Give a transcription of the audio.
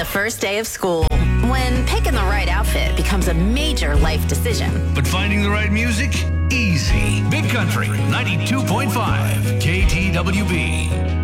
first day of school, when picking the right outfit becomes a major life decision. But finding the right music? Easy. Big Country 92.5 KTWB.